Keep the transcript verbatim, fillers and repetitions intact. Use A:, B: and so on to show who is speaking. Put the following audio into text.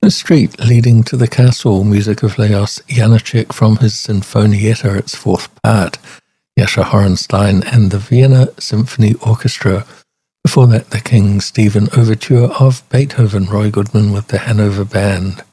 A: The street leading to the castle, music of Leos Janáček from his Sinfonietta, its fourth part, Jascha Horenstein and the Vienna Symphony Orchestra. Before that, the King Stephen Overture of Beethoven, Roy Goodman with the Hanover Band.